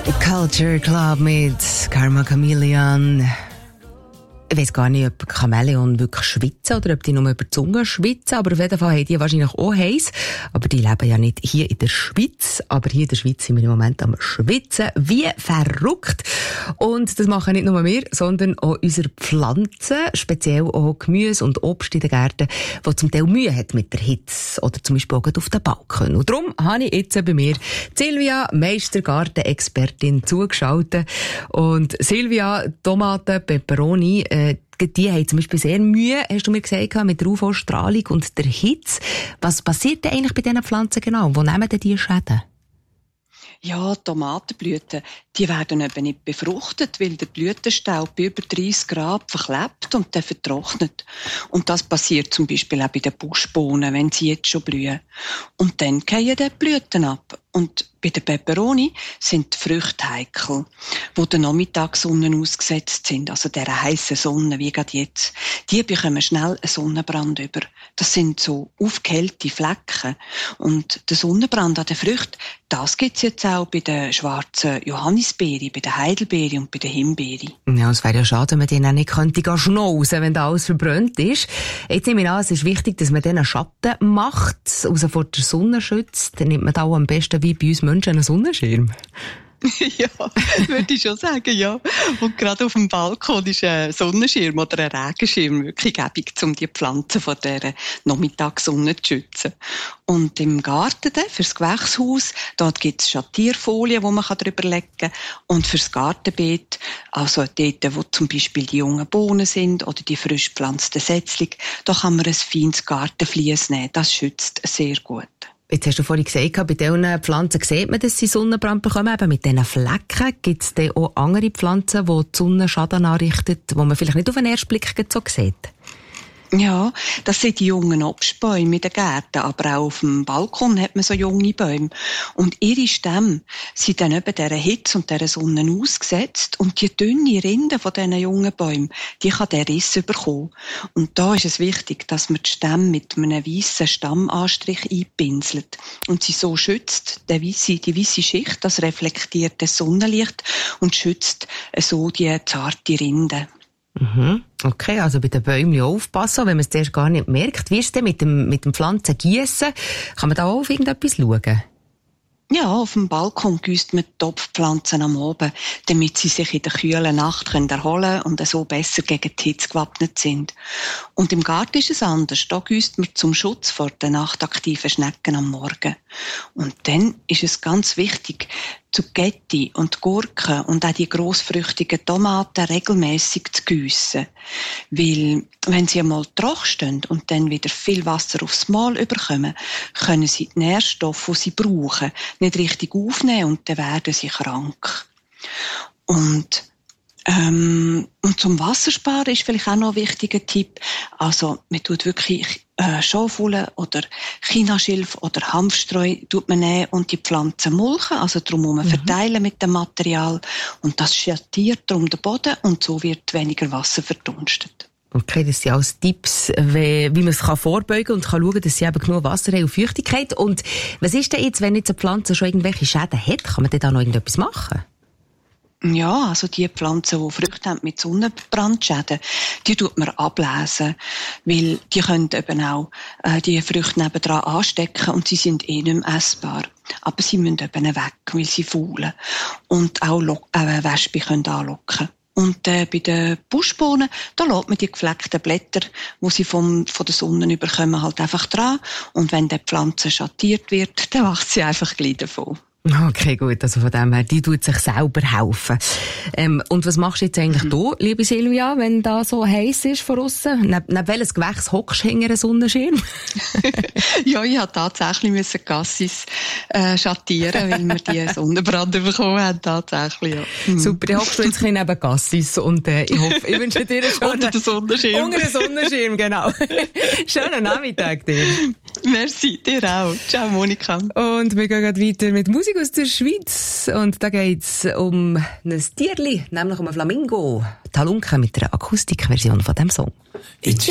Culture Club mit Karma Chameleon. Ich weiss gar nicht, ob Chamäleon wirklich schwitzen oder ob die nur über die Zunge schwitzen, aber auf jeden Fall haben die wahrscheinlich auch heiß. Aber die leben ja nicht hier in der Schweiz. Aber hier in der Schweiz sind wir im Moment am Schwitzen. Wie verrückt. Und das machen nicht nur wir, sondern auch unsere Pflanzen, speziell auch Gemüse und Obst in den Gärten, die zum Teil Mühe hat mit der Hitze oder zum Beispiel auch auf den Balkon. Und darum habe ich jetzt bei mir Silvia, Meistergarten-Expertin, zugeschaltet. Und Silvia, Tomaten, Peperoni, die haben zum Beispiel sehr Mühe, hast du mir gesagt, mit der UV-Strahlung und der Hitze. Was passiert denn eigentlich bei diesen Pflanzen genau? Wo nehmen denn die Schäden? Ja, Tomatenblüten, die werden eben nicht befruchtet, weil der Blütenstaub bei über 30 Grad verklebt und dann vertrocknet. Und das passiert zum Beispiel auch bei den Buschbohnen, wenn sie jetzt schon blühen. Und dann fallen die Blüten ab. Und bei den Peperoni sind die Früchte heikel, die der Nachmittagssonne ausgesetzt sind, also dieser heissen Sonne, wie gerade jetzt. Die bekommen schnell einen Sonnenbrand über. Das sind so aufgehellte Flecken. Und der Sonnenbrand an den Früchten, das gibt's jetzt auch bei den schwarzen Johannisbeeren, bei den Heidelbeeren und bei den Himbeeren. Ja, es wäre ja schade, wenn man denen auch nicht könnte schnauzen, wenn da alles verbrannt ist. Jetzt nehme ich an, es ist wichtig, dass man denen Schatten macht, also vor der Sonne schützt. Dann nimmt man da auch am besten wie bei uns Menschen einen Sonnenschirm. Ja, würde ich schon sagen, ja. Und gerade auf dem Balkon ist ein Sonnenschirm oder ein Regenschirm wirklich gäbig, um die Pflanzen von dieser Nachmittagssonne zu schützen. Und im Garten, fürs Gewächshaus, dort gibt es Schattierfolien, die man drüber legen kann. Und fürs Gartenbeet, also dort, wo zum Beispiel die jungen Bohnen sind oder die frisch gepflanzten Sätzling, da kann man ein feines Gartenvlies nehmen. Das schützt sehr gut. Jetzt hast du vorhin gesagt, bei diesen Pflanzen sieht man, dass sie Sonnenbrand bekommen. Eben mit diesen Flecken gibt es dann auch andere Pflanzen, die die Sonne Schaden anrichtet, die man vielleicht nicht auf den ersten Blick so sieht. Ja, das sind die jungen Obstbäume in den Gärten, aber auch auf dem Balkon hat man so junge Bäume. Und ihre Stämme sind dann eben dieser Hitze und dieser Sonne ausgesetzt und die dünne Rinde von diesen jungen Bäumen, die kann der Riss bekommen. Und da ist es wichtig, dass man die Stämme mit einem weißen Stammanstrich einpinselt und sie so schützt, die weisse Schicht, das reflektiert das Sonnenlicht und schützt so die zarte Rinde. Okay, also bei den Bäumen aufpassen, wenn man es zuerst gar nicht merkt. Wie ist es denn mit dem Pflanzengießen? Kann man da auch auf irgendetwas schauen? Ja, auf dem Balkon gießt man die Topfpflanzen am Abend, damit sie sich in der kühlen Nacht erholen können und so besser gegen die Hitze gewappnet sind. Und im Garten ist es anders. Da gießt man zum Schutz vor den nachtaktiven Schnecken am Morgen. Und dann ist es ganz wichtig, Zucchetti und Gurken und auch die grossfrüchtigen Tomaten regelmässig zu giessen. Weil, wenn sie einmal trocken stehen und dann wieder viel Wasser aufs Mal überkommen, können sie die Nährstoffe, die sie brauchen, nicht richtig aufnehmen und dann werden sie krank. Und zum Wassersparen ist vielleicht auch noch ein wichtiger Tipp. Also, man tut wirklich Schafwolle oder Chinaschilf oder Hanfstreu tut man nehmen und die Pflanzen mulchen, also drumherum verteilen mit dem Material. Und das schattiert drum den Boden und so wird weniger Wasser verdunstet. Okay, das sind alles Tipps, wie man es vorbeugen kann und kann schauen, dass sie eben genug Wasser haben und Feuchtigkeit. Und was ist denn jetzt, wenn jetzt eine Pflanze schon irgendwelche Schäden hat? Kann man denn da noch irgendetwas machen? Ja, also die Pflanzen, die Früchte haben mit Sonnenbrandschäden, die tut man ablesen, weil die können eben auch die Früchte nebendran anstecken und sie sind nicht mehr essbar. Aber sie müssen eben weg, weil sie faulen. Und auch Wespen können anlocken. Und bei den Buschbohnen, da lässt man die gefleckten Blätter, die sie von der Sonne überkommen, halt einfach dran. Und wenn die Pflanze schattiert wird, dann wacht sie einfach gleich davon. Okay, gut, also von dem her, die tut sich selber helfen. Und was machst du jetzt eigentlich da, liebe Silvia, wenn da so heiß ist von aussen? Neben welches Gewächs hockst du hinter einem Sonnenschirm? Ja, ich musste tatsächlich Cassis schattieren, weil wir die Sonnenbrand bekommen haben, tatsächlich, ja. Super, dann hockst du jetzt ein neben Cassis und ich hoffe, ich wünsche dir einen schönen... Unter den Sonnenschirm. Unter den Sonnenschirm, genau. Schönen Nachmittag dir. Merci, dir auch. Ciao, Monika. Und wir gehen gerade weiter mit Musik aus der Schweiz. Und da geht's um ein Tierli, nämlich um ein Flamingo. Talunke mit einer Akustikversion von diesem Song.